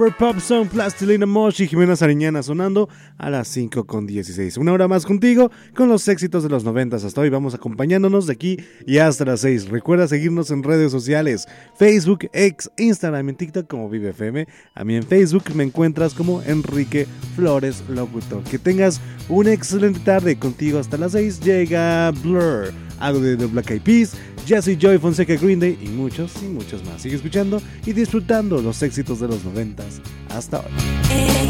Super Pop Song, Plastilina Mosh y Jimena Sariñana sonando a las 5:16. Una hora más contigo con los éxitos de los 90s. Hasta hoy vamos acompañándonos de aquí y hasta las 6. Recuerda seguirnos en redes sociales, Facebook, X, Instagram y TikTok como Vive FM. A mí en Facebook me encuentras como Enrique Flores Locutor. Que tengas una excelente tarde. Contigo hasta las 6 llega Blur, algo de The Black Eyed Peas, Jesse Joy, Fonseca, Green Day y muchos más. Sigue escuchando y disfrutando los éxitos de los 90s. Hasta hoy.